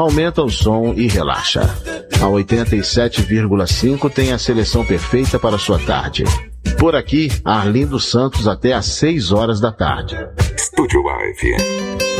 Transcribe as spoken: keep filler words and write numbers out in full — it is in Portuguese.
aumenta o som e relaxa. A oitenta e sete vírgula cinco tem a seleção perfeita para sua tarde. Por aqui, Arlindo Santos até às seis horas da tarde. Estúdio A F M.